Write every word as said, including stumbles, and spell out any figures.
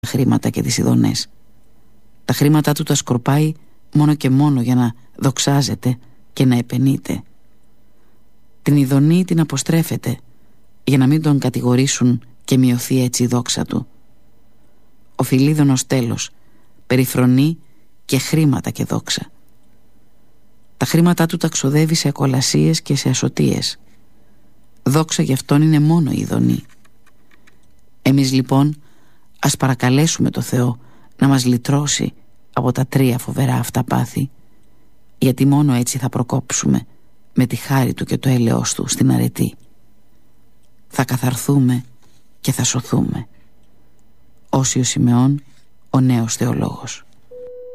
χρήματα και τις ειδονές. Τα χρήματά του τα σκορπάει μόνο και μόνο για να δοξάζεται και να επενείται. Την ειδονή την αποστρέφεται για να μην τον κατηγορήσουν και μειωθεί έτσι η δόξα του. Ο Φιλίδωνος τέλος περιφρονεί και χρήματα και δόξα. Τα χρήματά του τα ξοδεύει σε ακολασίες και σε ασωτίες. Δόξα γι' αυτόν είναι μόνο η ειδονή. Εμείς λοιπόν ας παρακαλέσουμε το Θεό να μας λυτρώσει από τα τρία φοβερά αυτά πάθη, γιατί μόνο έτσι θα προκόψουμε με τη χάρη του και το έλεος του στην αρετή. Θα καθαρθούμε και θα σωθούμε. Όσιος Σιμεών, ο νέος θεολόγος.